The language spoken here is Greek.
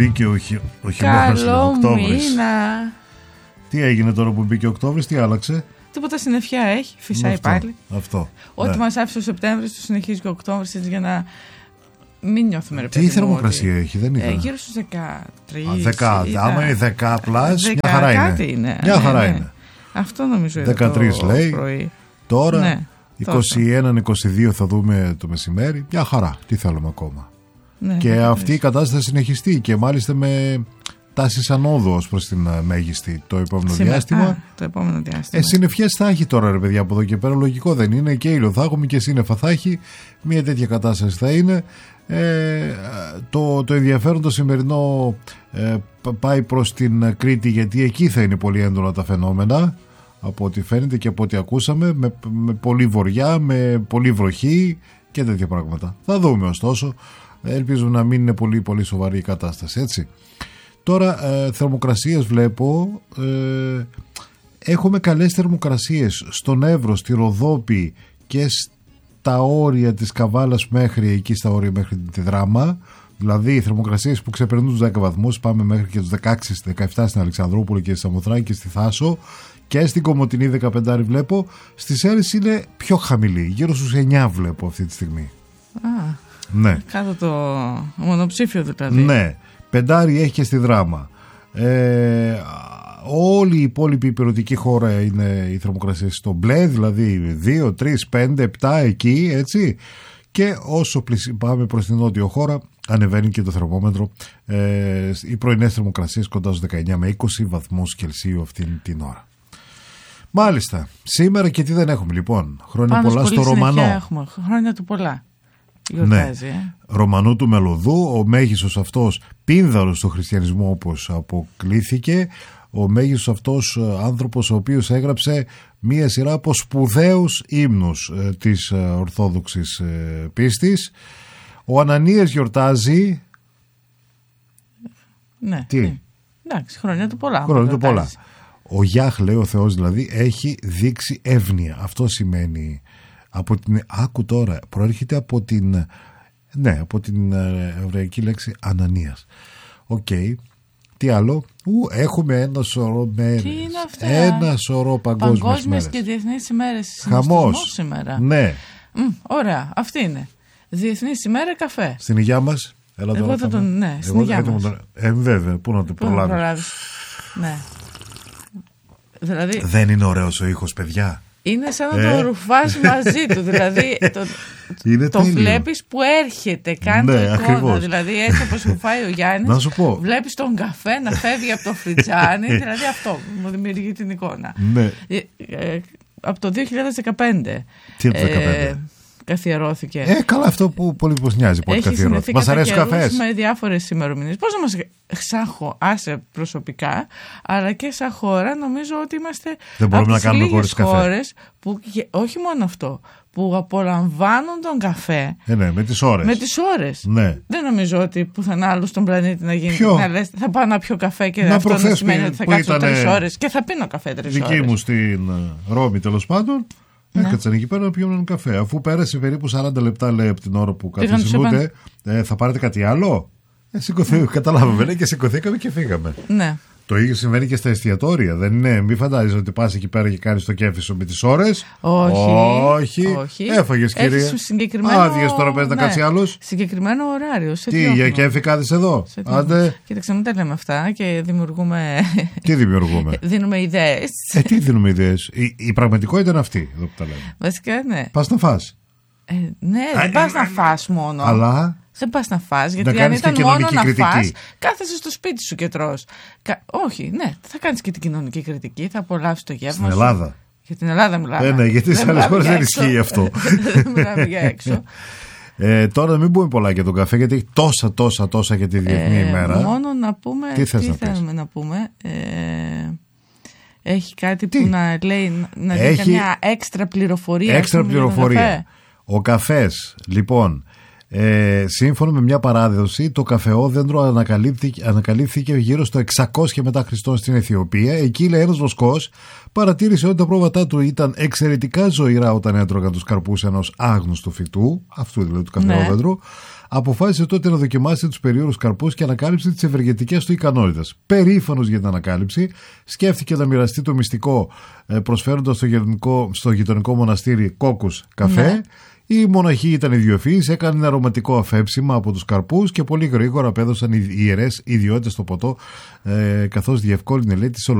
Μπήκε ο χειμώνας, ο Οκτώβρης. Τι έγινε τώρα που μπήκε ο Οκτώβρης, τι άλλαξε? Τίποτα συννεφιά έχει, φυσάει πάλι. Αυτό. Ό,τι μας άφησε ο Σεπτέμβρης, το συνεχίζει και ο Οκτώβρης, για να μην νιώθουμε ρε παιδί. Τι θερμοκρασία έχει, δεν είδα. Γύρω στους 13. Άμα είναι 10 πλάς, μια χαρά είναι. Μια χαρά είναι. Αυτό νομίζω είναι. 13 το λέει. Πρωί. Τώρα 21-22 θα δούμε το μεσημέρι. Μια χαρά. Τι θέλουμε ακόμα. Ναι, και αυτή η κατάσταση θα συνεχιστεί και μάλιστα με τάσεις ανόδου ως προς την μέγιστη το επόμενο διάστημα. Το επόμενο διάστημα. Συννεφιές θα έχει τώρα ρε παιδιά από εδώ και πέρα. Λογικό δεν είναι? Και ήλιο θα έχουμε και σύννεφα θα έχει. Μια τέτοια κατάσταση θα είναι. Το ενδιαφέρον το σημερινό πάει προς την Κρήτη, γιατί εκεί θα είναι πολύ έντονα τα φαινόμενα, από ό,τι φαίνεται και από ό,τι ακούσαμε, με πολύ βορειά, με πολύ βροχή και τέτοια πράγματα. Θα δούμε ωστόσο. Ελπίζουμε να μην είναι πολύ πολύ σοβαρή η κατάσταση, έτσι. Τώρα θερμοκρασίες βλέπω, έχουμε καλές θερμοκρασίες στον Εύρο, στη Ροδόπη και στα όρια της Καβάλας μέχρι εκεί, στα όρια μέχρι τη Δράμα. Δηλαδή οι θερμοκρασίες που ξεπερνούν τους 10 βαθμούς, πάμε μέχρι και τους 16-17 στην Αλεξανδρούπολη και στη Σαμοθράκη και στη Θάσο, και στην Κομοτηνή 15 βλέπω. Στις Έρες είναι πιο χαμηλή, γύρω στους 9 βλέπω αυτή τη στιγμή. Ναι. Κάτω το μονοψήφιο δηλαδή. Ναι, 5 έχει και στη Δράμα. Όλη η υπόλοιπη υπηρετική χώρα είναι η θερμοκρασία στο μπλε, δηλαδή 2, 3, 5, 7 εκεί, έτσι. Και όσο πάμε προς την νότιο χώρα, ανεβαίνει και το θερμόμετρο. Οι πρωινές θερμοκρασίες κοντά στους 19 με 20 βαθμούς Κελσίου αυτήν την ώρα. Μάλιστα, σήμερα και τι δεν έχουμε λοιπόν? Χρόνια πολλά στο Ρωμανό. Έχουμε. Χρόνια του πολλά. Γιορτάζει, Ρωμανού του Μελωδού, ο μέγιστος αυτός πίνδαρος στο χριστιανισμό όπως αποκλήθηκε, ο μέγιστος αυτός άνθρωπος ο οποίος έγραψε μία σειρά από σπουδαίους ύμνους της ορθόδοξης πίστης. Ο Ανανίας γιορτάζει. Ναι. Τι? Εντάξει, χρόνια του πολλά. Χρόνια του πολλά. Ο Γιάχ, λέει ο Θεός δηλαδή, έχει δείξει εύνοια. Αυτό σημαίνει από την, άκου τώρα, προέρχεται από την, ναι, από την εβραϊκή λέξη Ανανίας. Οκ. Τι άλλο? Έχουμε ένα σωρό μέρες. Τι είναι αυτά? Ένα σωρό παγκόσμιες μέρες. Και διεθνείς ημέρες. Χαμός σήμερα. Ναι. Ωραία, αυτή είναι. Διεθνής ημέρα καφέ. Στην υγειά μας. Έλα εγώ θα τον, ναι, στην υγειά μας. Βέβαια, πού να το προλάβεις. Ναι. Δηλαδή, δεν είναι ωραίος ο ήχος, παιδιά? Είναι σαν να το ρουφάς μαζί του. Δηλαδή το βλέπεις που έρχεται, κάνει το εικόνα. Ακριβώς. Δηλαδή έτσι όπως ρουφάει ο Γιάννης, να σου πω, βλέπεις τον καφέ να φεύγει από το φριτζάνι. Δηλαδή αυτό μου δημιουργεί την εικόνα. Ναι. Από το 2015. Τι από το 2015? Καθιερώθηκε. Καλά, αυτό που πολύ πως νοιάζει. Μας αρέσει ο καφές. Με διάφορες ημερομηνίες. Πώς να μας άσε προσωπικά, αλλά και σαν χώρα, νομίζω ότι είμαστε από τις λίγες χώρες που, όχι μόνο αυτό, που απολαμβάνουν τον καφέ. Ναι, με τις ώρες. Με τις ώρες. Ναι. Δεν νομίζω ότι πουθενά άλλο στον πλανήτη να γίνει. Να λες, θα πάω να πιω καφέ και να αυτό να σημαίνει ότι θα κάτσω 3 ώρες και θα πίνω καφέ 3 ώρες. Δική μου στην Ρώμη, τέλος πάντων. Έκατσαν εκεί πέρα να πιούν έναν καφέ. Αφού πέρασε περίπου 40 λεπτά, λέει, από την ώρα που καθισούνται, θα πάρετε κάτι άλλο? Καταλάβαμε, και σηκωθήκαμε και φύγαμε. Ναι. Το ίδιο συμβαίνει και στα εστιατόρια. Δεν είναι? Μην φαντάζεσαι ότι πας εκεί πέρα και κάνεις το κέφι σου με τις ώρες. Όχι. Έφαγες, κυρία. Άδειες τώρα, πες να κάτσει άλλος. Συγκεκριμένο ωράριο. Τι, για κέφι κάθεις εδώ? Άντε. Κοίταξε, μην τα λέμε αυτά και δημιουργούμε. Τι δημιουργούμε? Δίνουμε ιδέες. Τι δίνουμε ιδέες? Η πραγματικότητα είναι αυτή εδώ που τα λέμε. Βασικά, ναι. Πας να φας. Ναι, δεν πας να φας μόνο. Αλλά. Δεν πας να φας, γιατί αν ήταν μόνο να φας, κάθεσαι στο σπίτι σου και τρως. Όχι, ναι, θα κάνεις και την κοινωνική κριτική, θα απολαύσεις το γεύμα σου. Στην Ελλάδα. Για την Ελλάδα μιλάμε. Ναι, γιατί σε άλλες χώρες δεν ισχύει αυτό. Μιλάμε για έξω. Τώρα μην πούμε πολλά για τον καφέ, γιατί έχει τόσα για τη Διεθνή ημέρα. Μόνο να πούμε. Τι θέλουμε να πούμε. Έχει κάτι που να λέει, να δει καμιά έξτρα πληροφορία. Έξτρα πληροφορία. Ο καφές, λοιπόν, σύμφωνα με μια παράδοση, το καφεόδεντρο ανακαλύφθηκε γύρω στο 600 μετά Χριστόν στην Αιθιοπία. Εκεί, λέει, ένας βοσκός παρατήρησε ότι τα πρόβατά του ήταν εξαιρετικά ζωηρά όταν έτρωγαν τους καρπούς ενός άγνωστου φυτού, αυτού δηλαδή του καφεόδεντρου. αποφάσισε τότε να δοκιμάσει τους περίωρους καρπούς και ανακάλυψε τις ευεργετικές του ικανότητες. Περήφανος για την ανακάλυψη, σκέφτηκε να μοιραστεί το μυστικό προσφέροντας στο γειτονικό μοναστήρι κόκκους καφέ. Ναι. Οι μοναχοί ήταν ιδιοφυείς, έκανε ένα αρωματικό αφέψιμα από τους καρπούς και πολύ γρήγορα απέδωσαν οι ιερές ιδιότητες στο ποτό, καθώς διευκόλυνε, λέει, τις